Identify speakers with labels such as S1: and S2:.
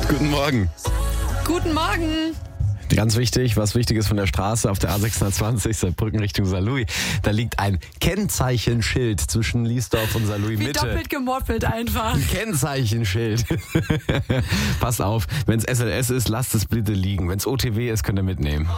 S1: Guten Morgen.
S2: Guten Morgen.
S1: Ganz wichtig, was wichtig ist von der Straße auf der A620, Saarbrücken Richtung Saarlouis. Da liegt ein Kennzeichenschild zwischen Liesdorf und Saarlouis
S2: Wie
S1: Mitte.
S2: doppelt gemoppelt einfach.
S1: Ein Kennzeichenschild. Passt auf, wenn es SLS ist, lasst es bitte liegen. Wenn es OTW ist, könnt ihr mitnehmen.